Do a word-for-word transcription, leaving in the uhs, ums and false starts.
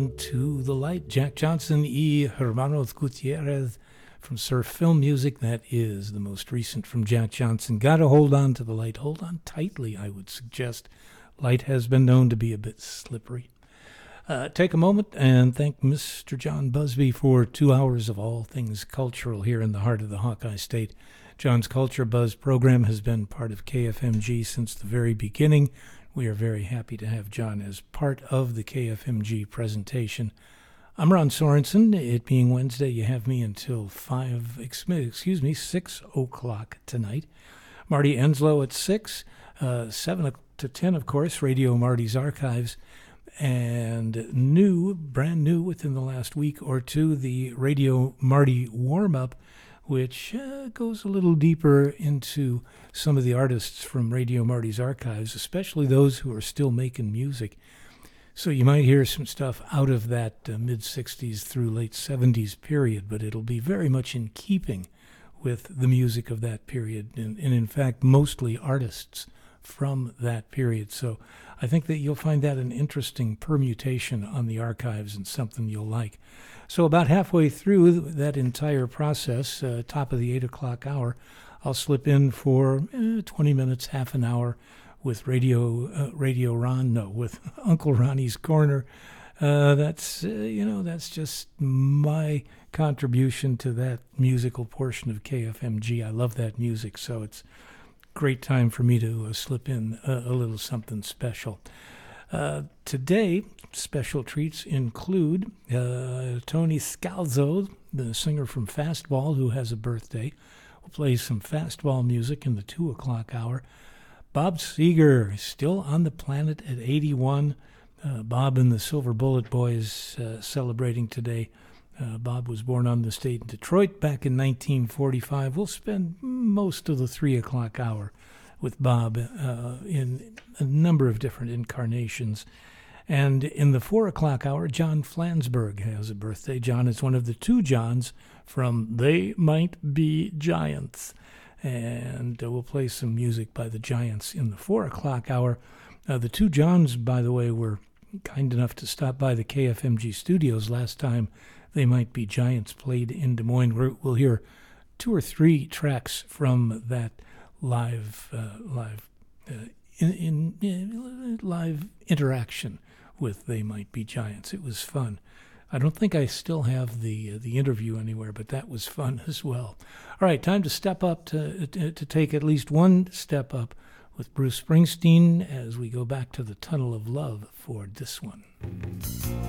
To the Light, Jack Johnson y Hermanos Gutierrez from Surf Film Music. That is the most recent from Jack Johnson. Gotta hold on to the light. Hold on tightly, I would suggest. Light has been known to be a bit slippery. Uh, take a moment and thank Mister John Busby for two hours of all things cultural here in the heart of the Hawkeye State. John's Culture Buzz program has been part of K F M G since the very beginning. We are very happy to have John as part of the K F M G presentation. I'm Ron Sorensen. It being Wednesday, you have me until five, excuse me, six o'clock tonight. Marty Enslow at six, uh, seven to ten, of course, Radio Marty's Archives. And new, brand new within the last week or two, the Radio Marty Warm-Up, which uh, goes a little deeper into some of the artists from Radio Marty's Archives, especially those who are still making music. So you might hear some stuff out of that uh, mid-sixties through late seventies period, but it'll be very much in keeping with the music of that period, and, and in fact, mostly artists from that period. So I think that you'll find that an interesting permutation on the archives and something you'll like. So about halfway through that entire process, uh, top of the eight o'clock hour, I'll slip in for eh, twenty minutes, half an hour with Radio uh, Radio Ron, no, with Uncle Ronnie's Corner. Uh, that's, uh, you know, that's just my contribution to that musical portion of K F M G. I love that music, so it's a great time for me to uh, slip in a, a little something special. Uh, today, special treats include uh, Tony Scalzo, the singer from Fastball, who has a birthday. We'll play some Fastball music in the two o'clock hour. Bob Seger, still on the planet at eighty-one. Uh, Bob and the Silver Bullet Boys uh, celebrating today. Uh, Bob was born on this date in Detroit back in nineteen forty-five. We'll spend most of the three o'clock hour with Bob uh, in a number of different incarnations. And in the four o'clock hour, John Flansburgh has a birthday. John is one of the two Johns from They Might Be Giants. And uh, we'll play some music by the Giants in the four o'clock hour. Uh, the two Johns, by the way, were kind enough to stop by the K F M G studios last time They Might Be Giants played in Des Moines. We're, we'll hear two or three tracks from that live uh, live uh, in, in, in live interaction with They Might Be Giants. It was fun. I don't think I still have the uh, the interview anywhere, but that was fun as well. All right, time to step up to, to to take at least one step up with Bruce Springsteen as we go back to the Tunnel of Love for this one.